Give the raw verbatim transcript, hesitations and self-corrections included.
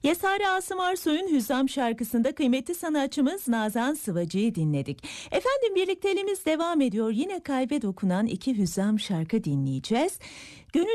Yesari Asım Arsoy'un Hüzzam şarkısında kıymetli sanatçımız Nazan Sıvacı'yı dinledik. Efendim birlikteliğimiz devam ediyor. Yine kalbe dokunan iki Hüzzam şarkı dinleyeceğiz. Gönül